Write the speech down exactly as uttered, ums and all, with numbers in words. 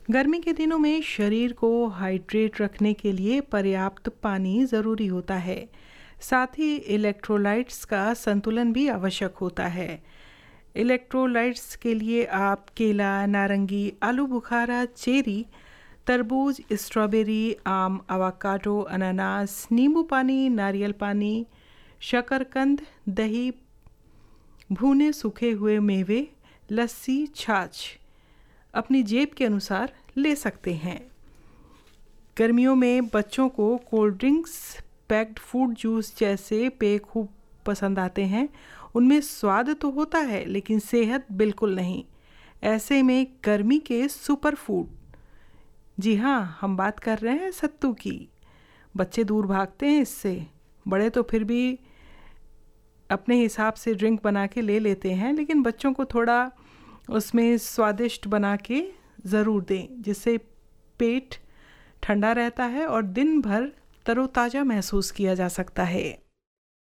गर्मी के दिनों में शरीर को हाइड्रेट रखने के लिए पर्याप्त पानी ज़रूरी होता है। साथ ही इलेक्ट्रोलाइट्स का संतुलन भी आवश्यक होता है। इलेक्ट्रोलाइट्स के लिए आप केला, नारंगी, आलू बुखारा, चेरी, तरबूज, स्ट्रॉबेरी, आम, अवाकाडो, अनानास, नींबू पानी, नारियल पानी, शकरकंद, दही, भुने सूखे हुए मेवे, लस्सी, छाछ अपनी जेब के अनुसार ले सकते हैं। गर्मियों में बच्चों को cold drinks, packed food, juice जैसे पेय खूब पसंद आते हैं। उनमें स्वाद तो होता है लेकिन सेहत बिल्कुल नहीं। ऐसे में गर्मी के सुपर फूड, जी हाँ, हम बात कर रहे हैं सत्तू की। बच्चे दूर भागते हैं इससे, बड़े तो फिर भी अपने हिसाब से ड्रिंक बना के ले लेते हैं, लेकिन बच्चों को थोड़ा उसमें स्वादिष्ट बना के ज़रूर दें, जिससे पेट ठंडा रहता है और दिन भर तरोताज़ा महसूस किया जा सकता है।